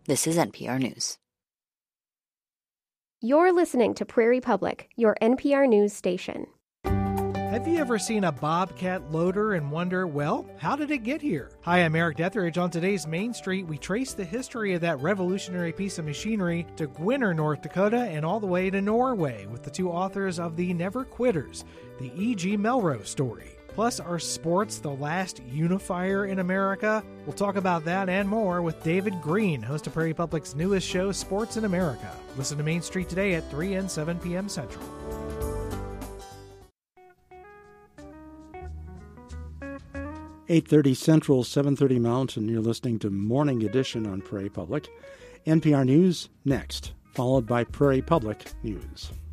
This is NPR News. You're listening to Prairie Public, your NPR news station. Have you ever seen a Bobcat loader and wonder, well, how did it get here? Hi, I'm Eric Detheridge. On today's Main Street, we trace the history of that revolutionary piece of machinery to Gwinner, North Dakota, and all the way to Norway with the two authors of The Never Quitters, the E.G. Melrose story. Plus, are sports the last unifier in America? We'll talk about that and more with David Green, host of Prairie Public's newest show, Sports in America. Listen to Main Street today at 3 and 7 p.m. Central. .30 Central, 7:30 Mountain. You're listening to Morning Edition on Prairie Public. NPR News next, followed by Prairie Public News.